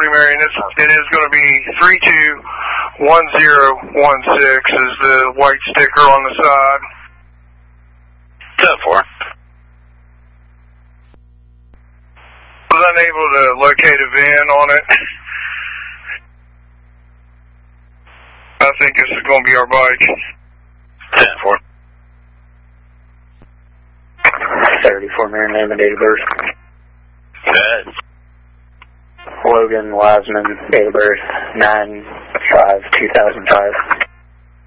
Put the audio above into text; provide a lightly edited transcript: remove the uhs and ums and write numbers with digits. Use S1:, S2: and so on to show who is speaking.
S1: Marion. It is going to be 321016 is the white sticker on the side.
S2: 10-4.
S1: Was unable to locate a VIN on it. I think this is going to be our bike.
S2: 10-4.
S3: 34 Marion, name and date of birth.
S2: Good.
S3: Logan Wiseman, date of birth 9/5/2005.